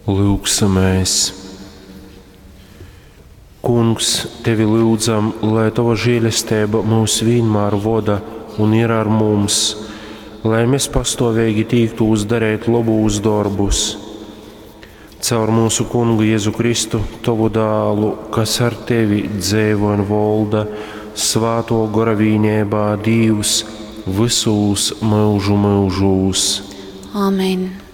Lūgsimies! Kungs, tevi lūdzam, lai tava žēlastība mūs vienmēr vada un ir ar mums, lai mēs pastāvīgi tiktu uzdarīt labus darbus. Caur mūsu Kungu Jēzu Kristu, tavu dēlu, kas ar tevi dzīvo un valda, Svēto gara vienībā Dievs visus mūžu mūžos. Amen.